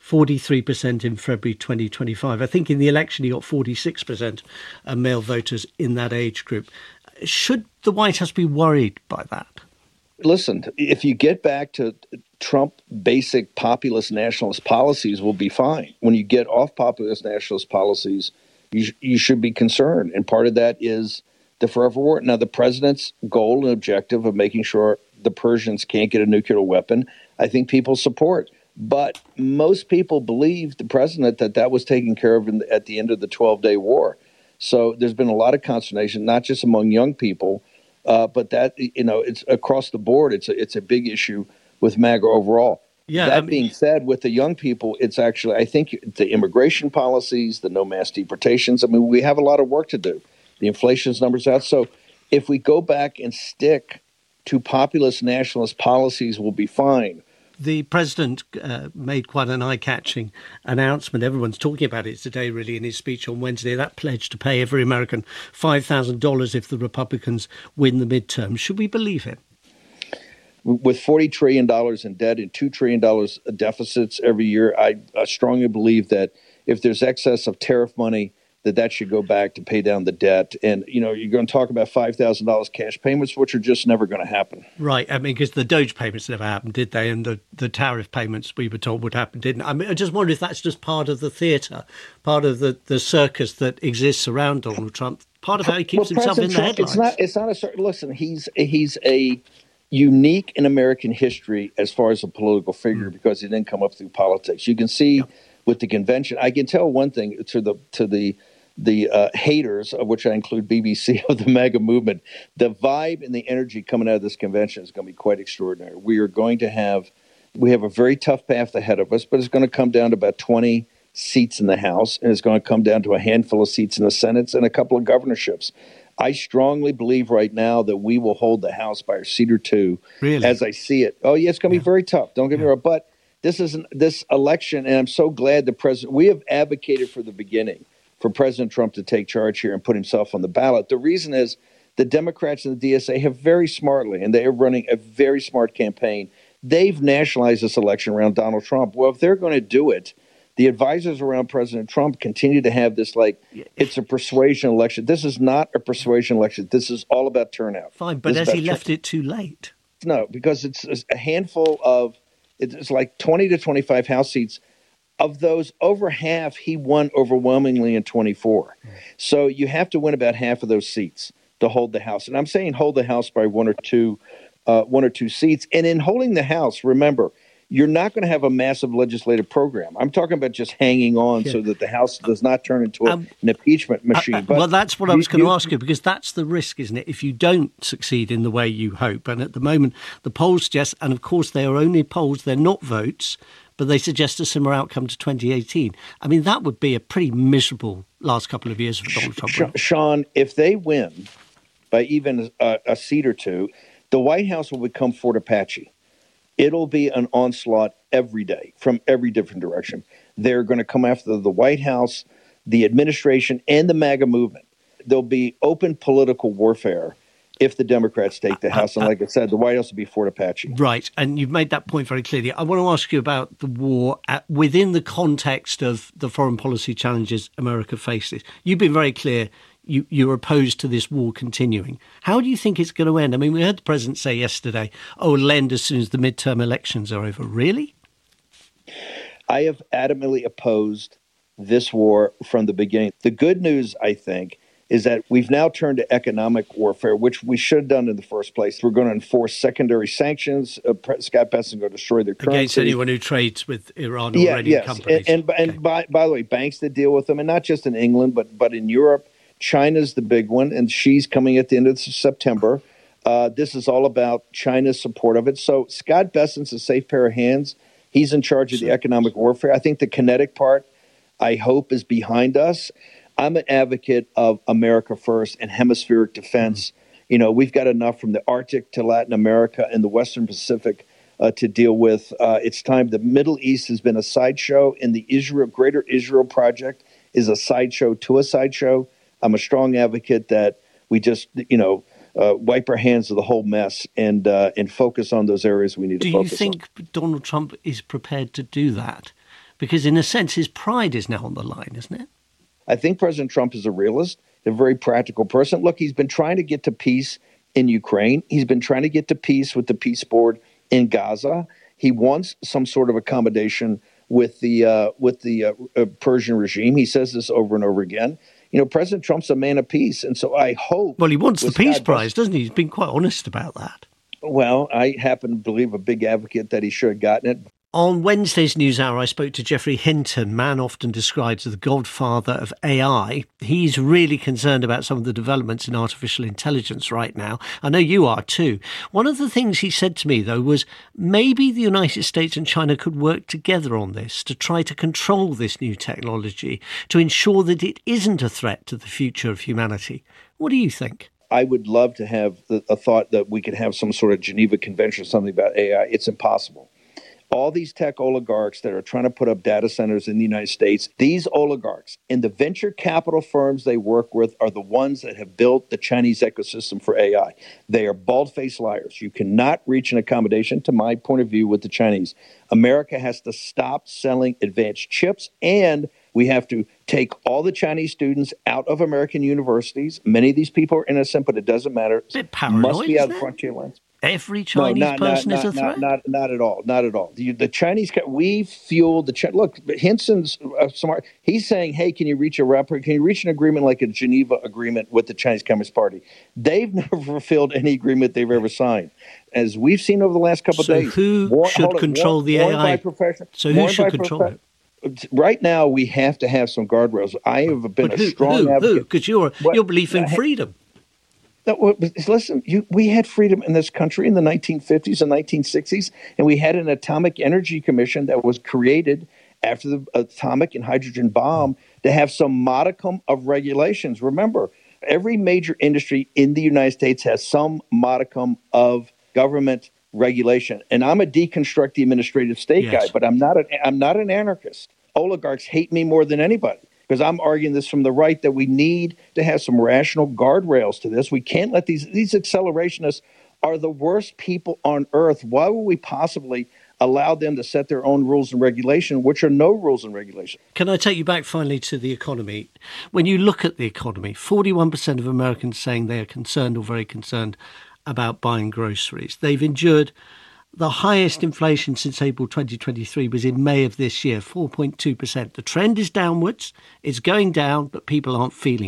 43% in February 2025. I think in the election he got 46% of male voters in that age group. Should the White House be worried by that? Listen, if you get back to Trump basic populist nationalist policies, we'll be fine. When you get off populist nationalist policies, you should be concerned. And part of that is the forever war. Now, the president's goal and objective of making sure the Persians can't get a nuclear weapon, I think people support. But most people believe the president that was taken care of at the end of the 12-day war. So there's been a lot of consternation, not just among young people, but that, it's across the board. It's a big issue with MAGA overall. Yeah, being said, with the young people, it's actually, I think, the immigration policies, the no mass deportations. I mean, we have a lot of work to do. The inflation's numbers out. So if we go back and stick to populist nationalist policies, we'll be fine. The president made quite an eye-catching announcement. Everyone's talking about it today, really, in his speech on Wednesday. That pledge to pay every American $5,000 if the Republicans win the midterm. Should we believe him? With $40 trillion in debt and $2 trillion deficits every year, I strongly believe that if there's excess of tariff money, that should go back to pay down the debt. And, you're going to talk about $5,000 cash payments, which are just never going to happen. Right. I mean, because the Doge payments never happened, did they? And the tariff payments we were told would happen, didn't. I mean, I just wonder if that's just part of the theatre, part of the circus that exists around Donald Trump, part of how he keeps himself in the headlines. It's not a circus. Listen, he's a unique in American history as far as a political figure because he didn't come up through politics. You can see with the convention, I can tell one thing to the haters, of which I include BBC, of the MAGA movement, the vibe and the energy coming out of this convention is going to be quite extraordinary. We have a very tough path ahead of us, but it's going to come down to about 20 seats in the House, and it's going to come down to a handful of seats in the Senate and a couple of governorships. I strongly believe right now that we will hold the House by a seat or two, as I see it. Oh, yeah, it's going to be very tough. Don't get me wrong. But this election, and I'm so glad the president, we have advocated from the beginning for President Trump to take charge here and put himself on the ballot. The reason is the Democrats and the DSA have very smartly, and they are running a very smart campaign. They've nationalized this election around Donald Trump. Well, if they're going to do it, the advisors around President Trump continue to have this it's a persuasion election. This is not a persuasion election. This is all about turnout. Fine, but has he left it too late? No, because it's a handful of, it's like 20 to 25 House seats. Of those, over half, he won overwhelmingly in 24. So you have to win about half of those seats to hold the House. And I'm saying hold the House by 1 or 2 one or two seats. And in holding the House, remember, you're not going to have a massive legislative program. I'm talking about just hanging on so that the House does not turn into an impeachment machine. But well, that's what I was going to ask you, because that's the risk, isn't it? If you don't succeed in the way you hope. And at the moment, the polls suggest, and of course they are only polls, they're not votes, but they suggest a similar outcome to 2018. I mean, that would be a pretty miserable last couple of years for Donald Trump. Sean, if they win by even a seat or two, the White House will become Fort Apache. It'll be an onslaught every day from every different direction. They're going to come after the White House, the administration, and the MAGA movement. There'll be open political warfare if the Democrats take the House. And like I said, the White House will be Fort Apache. Right. And you've made that point very clearly. I want to ask you about the war within the context of the foreign policy challenges America faces. You've been very clear. You're opposed to this war continuing. How do you think it's going to end? I mean, we heard the president say yesterday, it'll end as soon as the midterm elections are over. Really? I have adamantly opposed this war from the beginning. The good news, I think, is that we've now turned to economic warfare, which we should have done in the first place. We're going to enforce secondary sanctions. Scott Bessent's going to destroy their currency. Against anyone who trades with Iran or Iranian companies. And by the way, banks that deal with them, and not just in England, but in Europe. China's the big one, and Xi's coming at the end of September. This is all about China's support of it. So Scott Bessent's a safe pair of hands. He's in charge of the economic warfare. I think the kinetic part, I hope, is behind us. I'm an advocate of America first and hemispheric defense. You know, we've got enough from the Arctic to Latin America and the Western Pacific to deal with. It's time. The Middle East has been a sideshow, and the Greater Israel Project is a sideshow to a sideshow. I'm a strong advocate that we just, wipe our hands of the whole mess and focus on those areas we need to focus on. Do you think Donald Trump is prepared to do that? Because in a sense, his pride is now on the line, isn't it? I think President Trump is a realist, a very practical person. Look, he's been trying to get to peace in Ukraine. He's been trying to get to peace with the peace board in Gaza. He wants some sort of accommodation with the Persian regime. He says this over and over again. You know, President Trump's a man of peace, and so I hope... Well, he wants the Peace Prize, doesn't he? He's been quite honest about that. Well, I happen to believe a big advocate that he should have gotten it. On Wednesday's NewsHour, I spoke to Geoffrey Hinton, man often described as the godfather of AI. He's really concerned about some of the developments in artificial intelligence right now. I know you are too. One of the things he said to me, though, was maybe the United States and China could work together on this to try to control this new technology, to ensure that it isn't a threat to the future of humanity. What do you think? I would love to have a thought that we could have some sort of Geneva Convention or something about AI. It's impossible. All these tech oligarchs that are trying to put up data centers in the United States, these oligarchs and the venture capital firms they work with are the ones that have built the Chinese ecosystem for AI. They are bald-faced liars. You cannot reach an accommodation, to my point of view, with the Chinese. America has to stop selling advanced chips, and we have to take all the Chinese students out of American universities. Many of these people are innocent, but it doesn't matter. A bit paranoid, must be out of the frontier lines. Every Chinese person is a threat? Not at all. Not at all. The Chinese, we fueled the look, Hinson's smart. He's saying, hey, can you reach an agreement like a Geneva agreement with the Chinese Communist Party? They've never fulfilled any agreement they've ever signed. As we've seen over the last couple of days. So who should control the AI? So who should control it? Right now, we have to have some guardrails. I have been a strong advocate. Because your belief in freedom. Listen, we had freedom in this country in the 1950s and 1960s, and we had an Atomic Energy Commission that was created after the atomic and hydrogen bomb to have some modicum of regulations. Remember, every major industry in the United States has some modicum of government regulation. And I'm a deconstruct the administrative state guy, but I'm not an anarchist. Oligarchs hate me more than anybody, because I'm arguing this from the right that we need to have some rational guardrails to this. We can't let these accelerationists are the worst people on earth. Why would we possibly allow them to set their own rules and regulation, which are no rules and regulation? Can I take you back finally to the economy? When you look at the economy, 41% of Americans saying they are concerned or very concerned about buying groceries. They've endured the highest inflation since April 2023 was in May of this year, 4.2%. The trend is downwards. It's going down, but people aren't feeling it.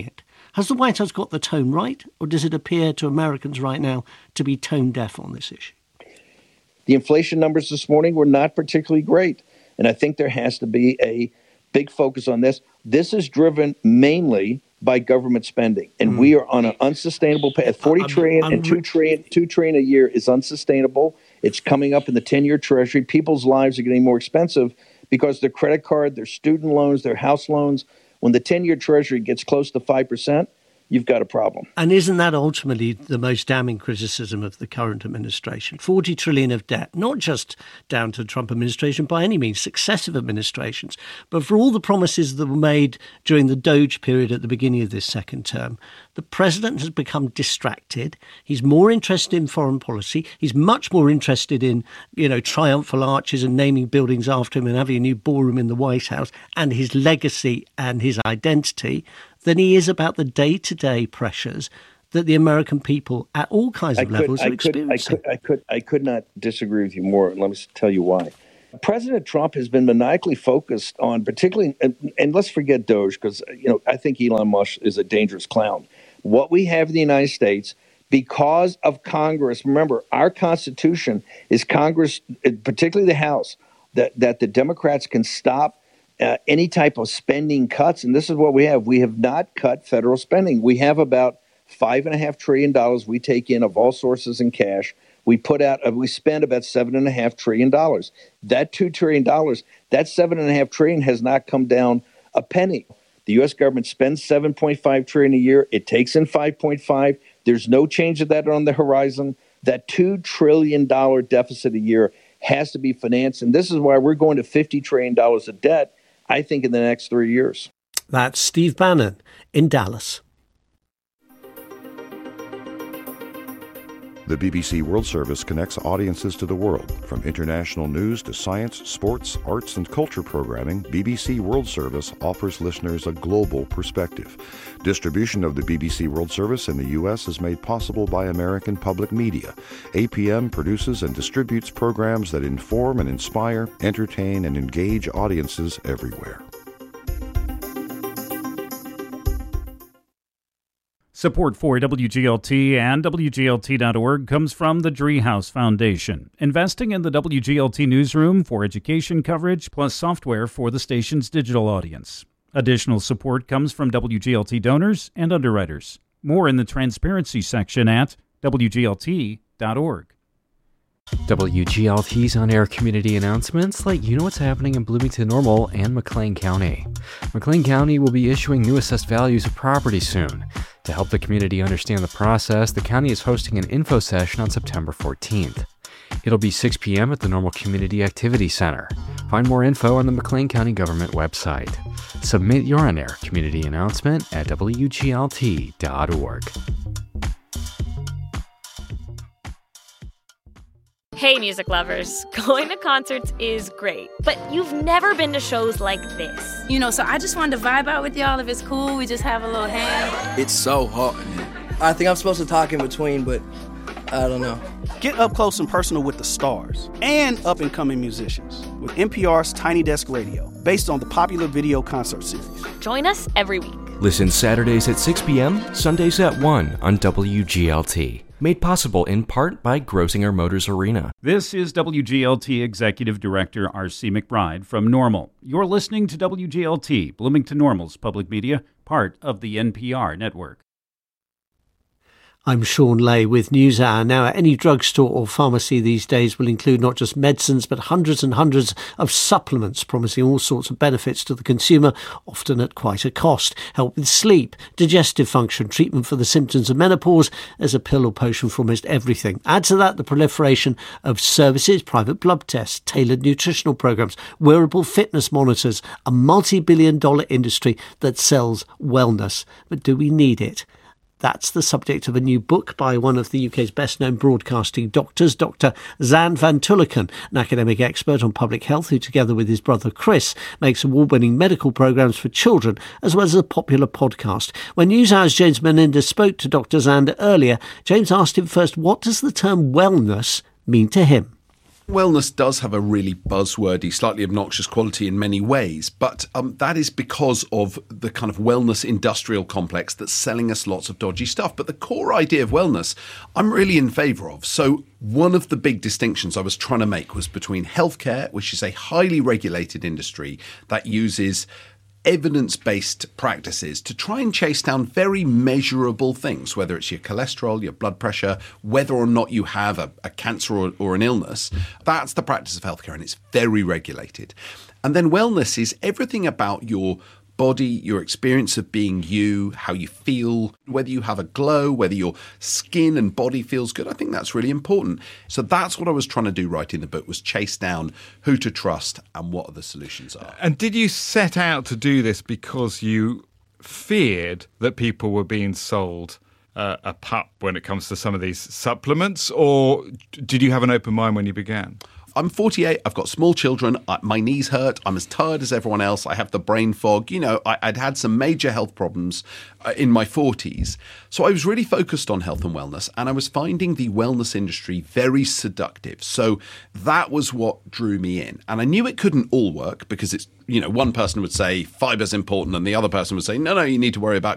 Has the White House got the tone right, or does it appear to Americans right now to be tone deaf on this issue? The inflation numbers this morning were not particularly great, and I think there has to be a big focus on this. This is driven mainly by government spending, and we are on an unsustainable path. 40 trillion and 2 trillion a year is unsustainable. It's coming up in the 10-year Treasury. People's lives are getting more expensive because their credit card, their student loans, their house loans, when the 10-year Treasury gets close to 5%, you've got a problem. And isn't that ultimately the most damning criticism of the current administration? 40 trillion of debt, not just down to the Trump administration by any means, successive administrations, but for all the promises that were made during the Doge period at the beginning of this second term. The president has become distracted. He's more interested in foreign policy. He's much more interested in, triumphal arches and naming buildings after him and having a new ballroom in the White House and his legacy and his identity than he is about the day-to-day pressures that the American people at all kinds of levels are experiencing. I could not disagree with you more. Let me tell you why. President Trump has been maniacally focused on particularly, and let's forget Doge, because I think Elon Musk is a dangerous clown. What we have in the United States, because of Congress, remember, our Constitution is Congress, particularly the House, that the Democrats can stop any type of spending cuts. And this is what we have. We have not cut federal spending. We have about $5.5 trillion we take in of all sources in cash. We spend about $7.5 trillion. That $2 trillion, that $7.5 trillion has not come down a penny. The U.S. government spends $7.5 trillion a year. It takes in $5.5. There's no change of that on the horizon. That $2 trillion deficit a year has to be financed. And this is why we're going to $50 trillion of debt, I think, in the next 3 years. That's Steve Bannon in Dallas. The BBC World Service connects audiences to the world. From international news to science, sports, arts, and culture programming, BBC World Service offers listeners a global perspective. Distribution of the BBC World Service in the U.S. is made possible by American Public Media. APM produces and distributes programs that inform and inspire, entertain, and engage audiences everywhere. Support for WGLT and WGLT.org comes from the Driehaus Foundation, investing in the WGLT newsroom for education coverage plus software for the station's digital audience. Additional support comes from WGLT donors and underwriters. More in the transparency section at WGLT.org. WGLT's on-air community announcements let you know what's happening in Bloomington Normal and McLean County. McLean County will be issuing new assessed values of property soon. To help the community understand the process, the county is hosting an info session on September 14th. It'll be 6 p.m. at the Normal Community Activity Center. Find more info on the McLean County Government website. Submit your on-air community announcement at WGLT.org. Hey, music lovers. Going to concerts is great, but you've never been to shows like this. So I just wanted to vibe out with y'all. If it's cool, we just have a little hang. It's so hot. I think I'm supposed to talk in between, but I don't know. Get up close and personal with the stars and up-and-coming musicians with NPR's Tiny Desk Radio, based on the popular video concert series. Join us every week. Listen Saturdays at 6 p.m., Sundays at 1 on WGLT. Made possible in part by Grosinger Motors Arena. This is WGLT Executive Director R.C. McBride from Normal. You're listening to WGLT, Bloomington Normal's public media, part of the NPR network. I'm Sean Lay with NewsHour. Now, any drugstore or pharmacy these days will include not just medicines, but hundreds and hundreds of supplements, promising all sorts of benefits to the consumer, often at quite a cost. Help with sleep, digestive function, treatment for the symptoms of menopause. There's a pill or potion for almost everything. Add to that the proliferation of services, private blood tests, tailored nutritional programs, wearable fitness monitors, a multi-billion-dollar industry that sells wellness. But do we need it? That's the subject of a new book by one of the UK's best-known broadcasting doctors, Dr. Zan van Tulleken, an academic expert on public health who, together with his brother Chris, makes award-winning medical programmes for children, as well as a popular podcast. When NewsHour's James Menendez spoke to Dr. Zan earlier, James asked him first, what does the term wellness mean to him? Wellness does have a really buzzwordy, slightly obnoxious quality in many ways, but that is because of the kind of wellness industrial complex that's selling us lots of dodgy stuff. But the core idea of wellness, I'm really in favour of. So one of the big distinctions I was trying to make was between healthcare, which is a highly regulated industry that uses evidence-based practices to try and chase down very measurable things, whether it's your cholesterol, your blood pressure, whether or not you have a cancer or an illness. That's the practice of healthcare, and it's very regulated. And then wellness is everything about your body, your experience of being you, how you feel, whether you have a glow, whether your skin and body feels good. I think that's really important. So that's what I was trying to do writing the book, was chase down who to trust and what the solutions are. And did you set out to do this because you feared that people were being sold a pup when it comes to some of these supplements, or did you have an open mind when you began? I'm 48. I've got small children. My knees hurt. I'm as tired as everyone else. I have the brain fog. You know, I'd had some major health problems in my 40s. So I was really focused on health and wellness, and I was finding the wellness industry very seductive. So that was what drew me in. And I knew it couldn't all work because it's, you know, one person would say fiber's important and the other person would say, no, you need to worry about